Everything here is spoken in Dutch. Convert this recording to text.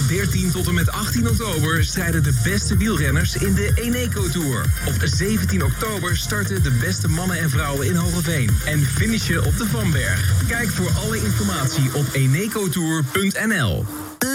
13 tot en met 18 oktober strijden de beste wielrenners in de Eneco Tour. Op 17 oktober starten de beste mannen en vrouwen in Hogeveen. En finishen op de Vanberg. Kijk voor alle informatie op enecotour.nl.